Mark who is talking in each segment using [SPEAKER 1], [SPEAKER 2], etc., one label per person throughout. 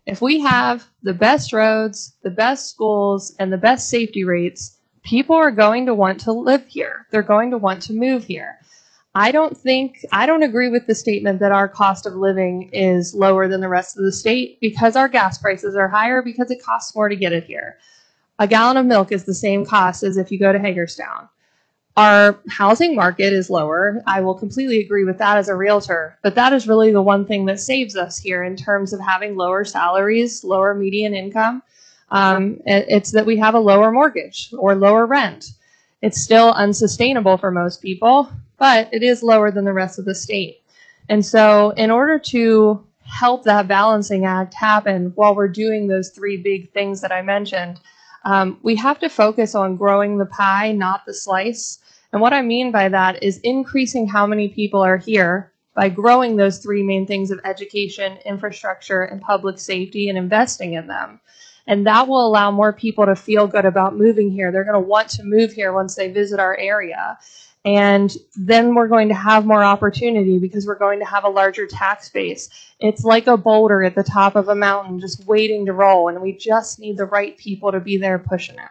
[SPEAKER 1] If we have the best roads, the best schools, and the best safety rates, people are going to want to live here. They're going to want to move here. I don't agree with the statement that our cost of living is lower than the rest of the state because our gas prices are higher because it costs more to get it here. A gallon of milk is the same cost as if you go to Hagerstown. Our housing market is lower. I will completely agree with that as a realtor, but that is really the one thing that saves us here in terms of having lower salaries, lower median income. It's that we have a lower mortgage or lower rent. It's still unsustainable for most people, but it is lower than the rest of the state. And so in order to help that balancing act happen while we're doing those three big things that I mentioned, we have to focus on growing the pie, not the slice. And what I mean by that is increasing how many people are here by growing those three main things of education, infrastructure, and public safety and investing in them. And that will allow more people to feel good about moving here. They're going to want to move here once they visit our area. And then we're going to have more opportunity because we're going to have a larger tax base. It's like a boulder at the top of a mountain just waiting to roll, and we just need the right people to be there pushing it.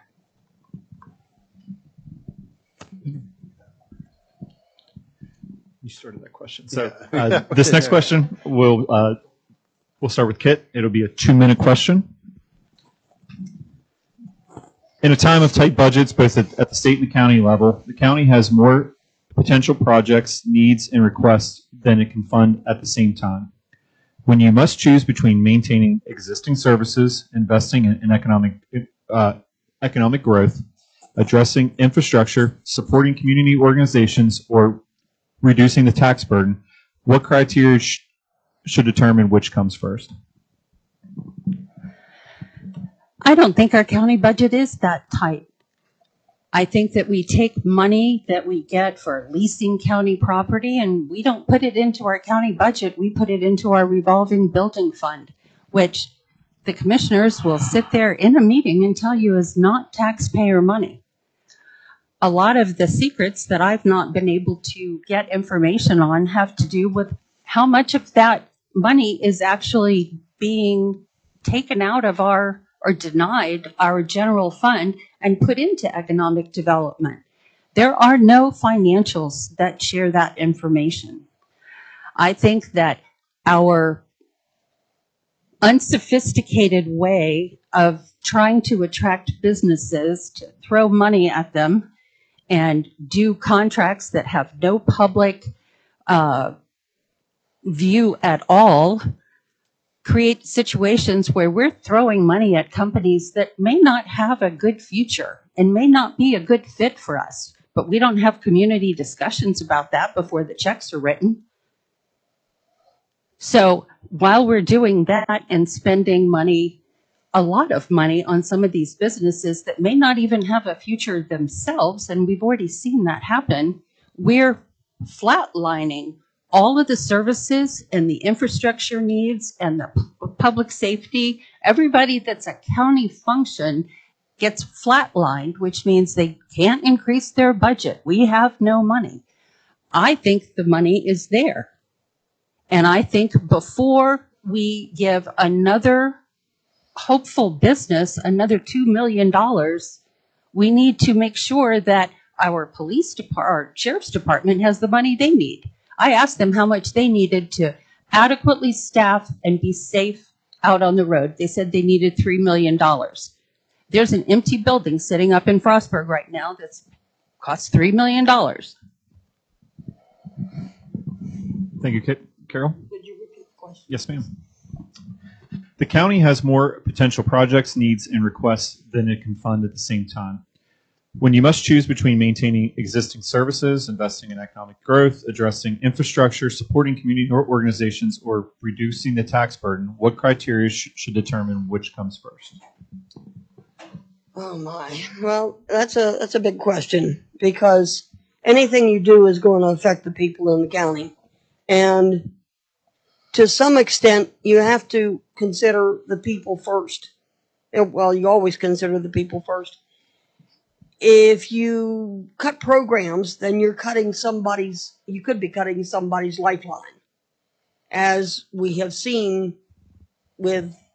[SPEAKER 2] You started that question. So this next question, we'll start with Kit. It'll be a 2-minute question. In a time of tight budgets, both at the state and the county level, the county has more potential projects, needs, and requests than it can fund at the same time. When you must choose between maintaining existing services, investing in economic growth, addressing infrastructure, supporting community organizations, or reducing the tax burden, what criteria should determine which comes first?
[SPEAKER 3] I don't think our county budget is that tight. I think that we take money that we get for leasing county property and we don't put it into our county budget. We put it into our revolving building fund, which the commissioners will sit there in a meeting and tell you is not taxpayer money. A lot of the secrets that I've not been able to get information on have to do with how much of that money is actually being taken out of our or denied our general fund and put into economic development. There are no financials that share that information. I think that our unsophisticated way of trying to attract businesses to throw money at them and do contracts that have no public view at all create situations where we're throwing money at companies that may not have a good future and may not be a good fit for us. But we don't have community discussions about that before the checks are written. So while we're doing that and spending money, a lot of money on some of these businesses that may not even have a future themselves, and we've already seen that happen, we're flatlining all of the services and the infrastructure needs and the public safety. Everybody that's a county function gets flatlined, which means they can't increase their budget. We have no money. I think the money is there. And I think before we give another hopeful business another $2 million, we need to make sure that our our sheriff's department has the money they need. I asked them how much they needed to adequately staff and be safe out on the road. They said they needed $3 million. There's an empty building sitting up in Frostburg right now that's cost $3 million.
[SPEAKER 2] Thank you, Kit. Carol?
[SPEAKER 3] Would you repeat the question?
[SPEAKER 2] Yes, ma'am. The county has more potential projects, needs, and requests than it can fund at the same time. When you must choose between maintaining existing services, investing in economic growth, addressing infrastructure, supporting community organizations, or reducing the tax burden, what criteria should determine which comes first?
[SPEAKER 4] Oh my. Well, that's a big question because anything you do is going to affect the people in the county. And to some extent, you have to consider the people first. Well, you always consider the people first. If you cut programs, then you could be cutting somebody's lifeline. As we have seen with